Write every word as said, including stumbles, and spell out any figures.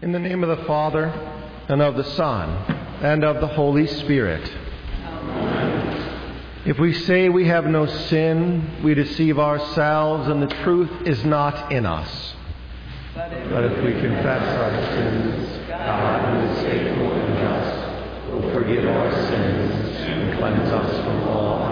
In the name of the Father, and of the Son, and of the Holy Spirit. Amen. If we say we have no sin, we deceive ourselves, and the truth is not in us. But if, but if we confess our sins, God, who is faithful and just, will forgive our sins and cleanse us from all